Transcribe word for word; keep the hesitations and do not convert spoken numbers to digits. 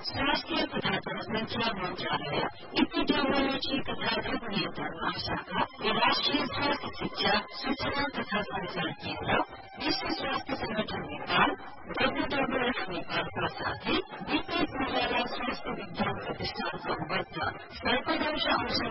स्वास्थ्य तथा जनसंख्या मन्त्रालय, एपिडेमियोलोजी तथा रोग नियन्त्रण महाशाखा र राष्ट्रिय स्वास्थ्य शिक्षा सूचना तथा संचार केन्द्र, विश्व स्वास्थ्य संगठन नेपाल, डब्ल्यूडब्ल्यूएफ नेपालका साथै विपरीत महिला स्वास्थ्य विज्ञान प्रतिष्ठान सम्बद्ध सर्पदंश